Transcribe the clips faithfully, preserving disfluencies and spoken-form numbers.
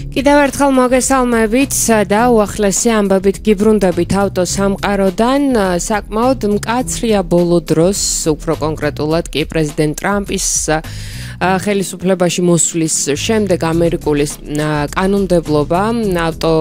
კიდევ ერთხელ მოგესალმებით და უახლესი ამბებით გიბრუნდებით ავტოსამყაროდან. საკმაოდ მკაცრია ბოლო დროს, უფრო კონკრეტულად კი პრეზიდენტ ტრამპის ხელისუფლებაში მოსვლის შემდეგ ამერიკული კანონმდებლობა ავტო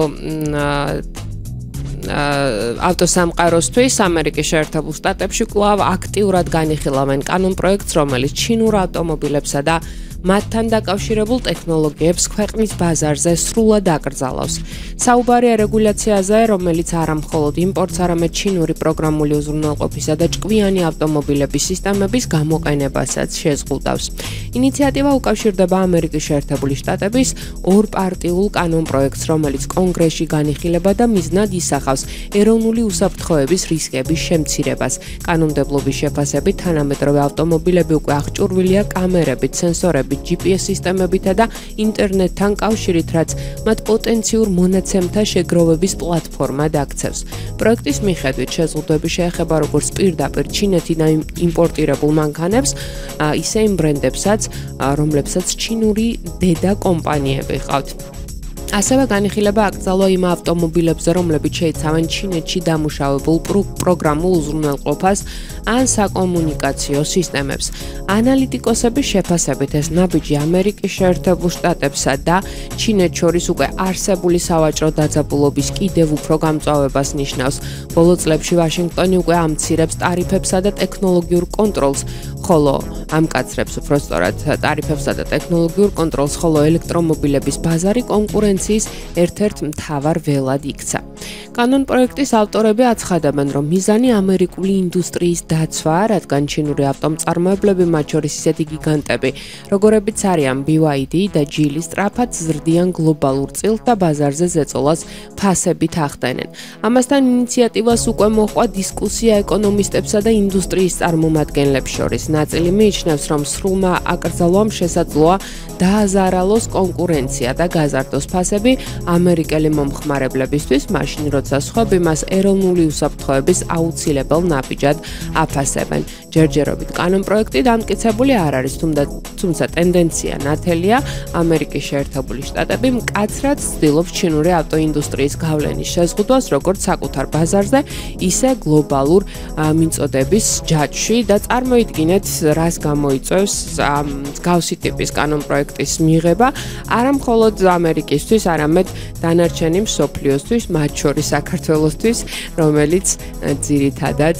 ავტოსამყაროსთვის ამერიკის შეერთებულ შტატებში კვლავ აქტიურად განიხილავენ კანონპროექტს, რომელიც ჩინურ ავტომობილებსა და მათთან დაკავშირებულ ტექნოლოგიებს ქვეყნის ბაზარზე სრულად აკრძალავს. საუბარია რეგულაციაზე, რომელიც არა მხოლოდ იმპორტს, არამედ ჩინური პროგრამული უზრუნველყოფისა და ჭკვიანი ავტომობილების სისტემების გამოყენებასაც შეზღუდავს. ინიციატივა უკავშირდება ამერიკის შეერთებული შტატების ორპარტიულ კანონპროექტს, რომელიც კონგრესში განიხილება და მიზნად ისახავს ეროვნული უსაფრთხოების რისკების შემცირებას. კანონმდებლობის შეფასებით თანამედროვე ავტომობილები უკვე აღჭურვილია კამერებით, სენსორებით, ჯი პი ეს სისტემებითა და ინტერნეტთან კავშირით, რაც მათ პოტენციურ მონაცემთა შეგროვების პლატფორმად აქცევს. პროექტის მიხედვით შეზღუდვები შეეხება როგორც პირდაპირ ჩინეთიდან იმპორტირებულ მანქანებს, ისე იმ ბრენდებსაც, რომლებსაც ჩინური დედა კომპანიები ყავთ. ასევე განიხილება აკრძალვა იმ ავტომობილებზე, რომლებიც შეიცავენ ჩინეთში დამუშავებულ პროგრამულ უზრუნველყოფას ან საკომუნიკაციო სისტემებს. ანალიტიკოსების შეფასებით ეს ნაბიჯი ამერიკის შეერთებულ შტატებსა და ჩინეთს შორის უკვე არსებული სავაჭრო დაძაბულობის კიდევ უფრო გამწვავებას ნიშნავს. ბოლო წლებში ვაშინგტონი უკვე ამცირებს ტარიფებსა და ტექნოლოგიურ კონტროლს, ხოლო ამკაცრებს უფრო სწორად ტარიფებსა და ტექნოლოგიურ კონტროლს, ხოლო ელექტრომობილების ბაზარი კონკურენციის ერთ-ერთ მთავარ ველად იქცა. კანონპროექტის ავტორები აცხადებენ, რომ მიზანი ამერიკული ინდუსტრიის დაცვაა, რადგან ჩინური ავტომწარმოებლები, მათ შორის ისეთი გიგანტები, როგორებიც არიან ბი ვაი დი და ჯილი, სწრაფად ზრდიან გლობალურ წილთ და ბაზარზე ზეწოლას ფასებით ახდენენ. ამასთან ინიციატივას უკვე მოჰყვა დისკუსია ეკონომისტებსა და ინდუსტრიის წარმომადგენლებს შორის. ნაწილი მიიჩნევს, რომ სრულმა აკრძალვამ შესაძლოა დააზარალოს კონკურენცია და გაზარდოს ფასები ამერიკელი მომხმარებლებისთვის, მაშინ როცა სხვები მას ეროვნული უსაფრთხოების აუცილებელ ნაბიჯად აფასებენ. ჯერჯერობით კანონპროექტი დამტკიცებული არ არის, თუმცა ტენდენცია ნათელია. ამერიკის შეერთებული შტატები მკაცრად ცდილობს ჩინური ავტოინდუსტრიის გავლენის შეზღუდვას, როგორც საკუთარ ბაზარზე, ისე გლობალურ მიწოდების ჯაჭვში და წარმოიდგინეთ, რას გამოიწვევს მსგავსი ტიპის კანონპროექტის მიღება, არა მხოლოდ ამერიკისთვის, არამედ დანარჩენი მსოფლიოსთვის, მათ შორის საქართველოსთვის, რომელიც ძირითადად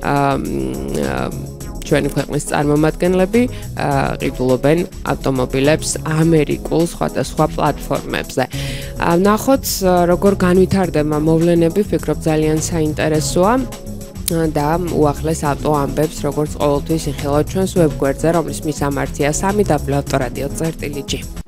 ჩვენი ქვეყნის წარმომადგენლები ყიდულობენ ავტომობილებს ამერიკულ სხვადასხვა პლატფორმებზე. ნახოთ, როგორ განვითარდება მოვლენები, ვფიქრობ ძალიან საინტერესოა და უახლეს ავტო ამბებს, როგორც ყოველთვის იხილავთ ჩვენს ვებგვერდზე, რომლის მისამართია სამი დაბლიუ ავტორადიო წერტილი ჯი.